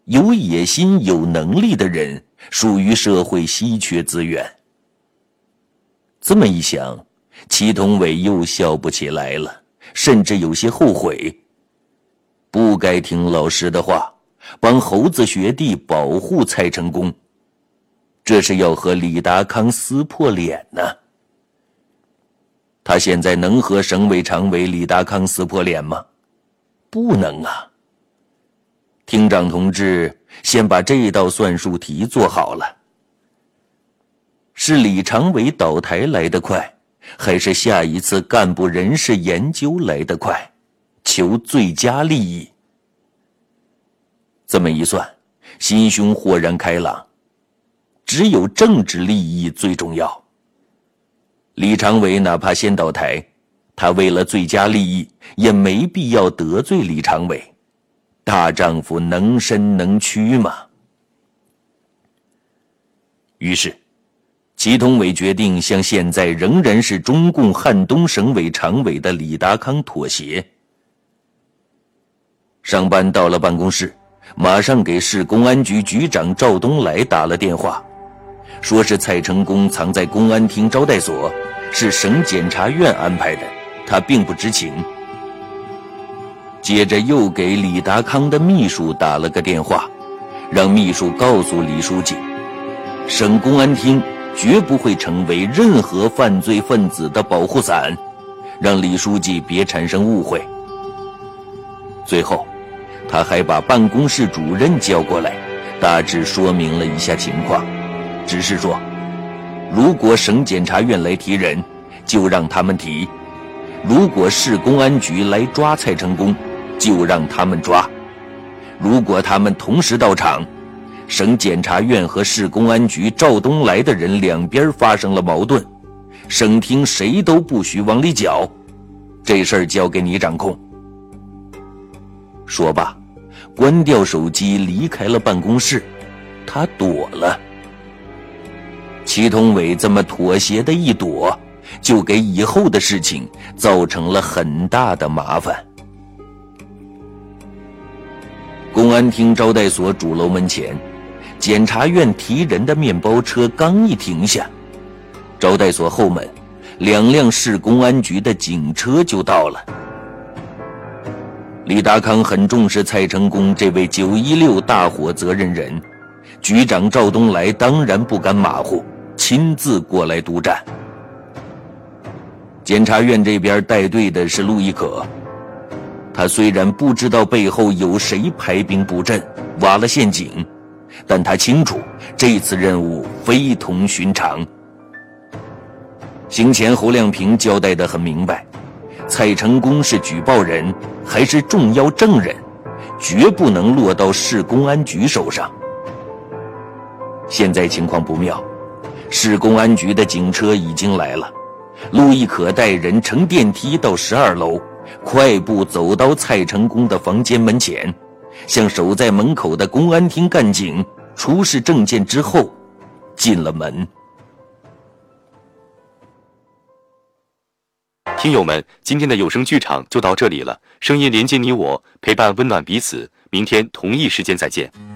有野心、有能力的人属于社会稀缺资源。这么一想，祁同伟又笑不起来了，甚至有些后悔。不该听老师的话，帮猴子学弟保护蔡成功，这是要和李达康撕破脸呢。他现在能和省委常委李达康撕破脸吗？不能啊。厅长同志，先把这道算术题做好了。是李常委倒台来得快，还是下一次干部人事研究来得快？求最佳利益。这么一算，心胸豁然开朗，只有政治利益最重要。李常委哪怕先倒台，他为了最佳利益也没必要得罪李常委。大丈夫能伸能屈嘛。于是祁同伟决定向现在仍然是中共汉东省委常委的李达康妥协。上班到了办公室，马上给市公安局局长赵东来打了电话，说是蔡成功藏在公安厅招待所，是省检察院安排的，他并不知情。接着又给李达康的秘书打了个电话，让秘书告诉李书记，省公安厅绝不会成为任何犯罪分子的保护伞，让李书记别产生误会。最后他还把办公室主任叫过来，大致说明了一下情况，只是说如果省检察院来提人，就让他们提；如果市公安局来抓蔡成功，就让他们抓。如果他们同时到场，省检察院和市公安局赵东来的人两边发生了矛盾，省厅谁都不许往里搅，这事儿交给你掌控。说罢，关掉手机离开了办公室，他躲了。祁同伟这么妥协的一躲，就给以后的事情造成了很大的麻烦。公安厅招待所主楼门前，检察院提人的面包车刚一停下，招待所后门2辆市公安局的警车就到了。李达康很重视蔡成功这位916大火责任人，局长赵东来当然不敢马虎，亲自过来督战。检察院这边带队的是陆亦可，他虽然不知道背后有谁排兵布阵挖了陷阱，但他清楚这次任务非同寻常。行前侯亮平交代得很明白，蔡成功是举报人还是重要证人，绝不能落到市公安局手上。现在情况不妙，市公安局的警车已经来了，陆亦可带人乘电梯到12楼，快步走到蔡成功的房间门前，向守在门口的公安厅干警出示证件之后进了门。 听友们，今天的有声剧场就到这里了，声音连接你我，陪伴温暖彼此，明天同一时间再见。